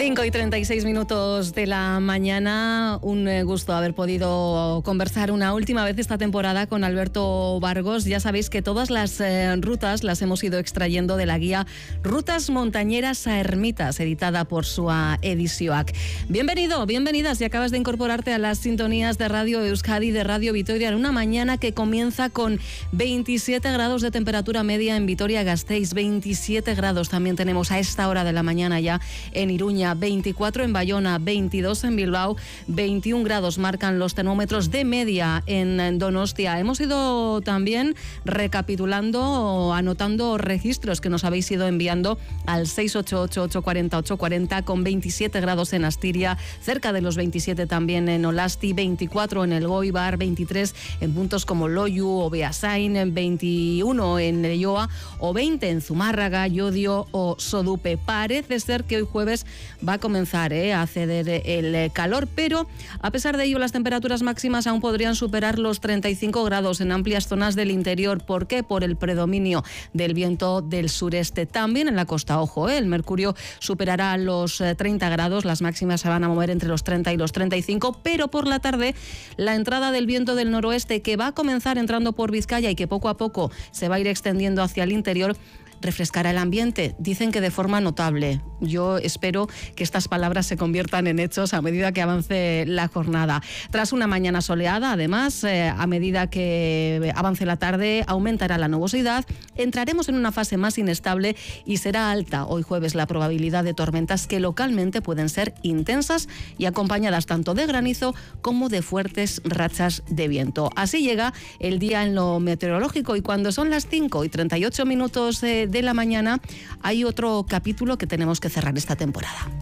5:36 de la mañana. Un gusto haber podido conversar una última vez esta temporada con Alberto Vargos. Ya sabéis que todas las rutas las hemos ido extrayendo de la guía Rutas Montañeras a Ermitas, editada por SUA Edisioac. Bienvenido, bienvenida si acabas de incorporarte a las sintonías de Radio Euskadi, de Radio Vitoria, en una mañana que comienza con 27 grados de temperatura media en Vitoria-Gasteiz, 27 grados también tenemos a esta hora de la mañana ya en Iruña, 24 en Bayona, 22 en Bilbao, 21 grados marcan los termómetros de media en Donostia. Hemos ido también recapitulando o anotando registros que nos habéis ido enviando al 688-840-840, con 27 grados en Astiria, cerca de los 27 también en Olasti, 24 en Elgoibar, 23 en puntos como Loiu o Beasain, 21 en Leioa o 20 en Zumárraga, Llodio o Sodupe. Parece ser que hoy jueves va a comenzar a ceder el calor, pero a pesar de ello las temperaturas máximas aún podrían superar los 35 grados en amplias zonas del interior. ¿Por qué? Por el predominio del viento del sureste. También en la costa, ojo, el mercurio superará los 30 grados, las máximas se van a mover entre los 30 y los 35, pero por la tarde la entrada del viento del noroeste, que va a comenzar entrando por Vizcaya y que poco a poco se va a ir extendiendo hacia el interior, refrescará el ambiente, dicen que de forma notable. Yo espero que estas palabras se conviertan en hechos a medida que avance la jornada. Tras una mañana soleada, además, a medida que avance la tarde, aumentará la nubosidad, entraremos en una fase más inestable y será alta hoy jueves la probabilidad de tormentas que localmente pueden ser intensas y acompañadas tanto de granizo como de fuertes rachas de viento. Así llega el día en lo meteorológico, y cuando son las 5:38 de la mañana hay otro capítulo que tenemos que cerrar esta temporada.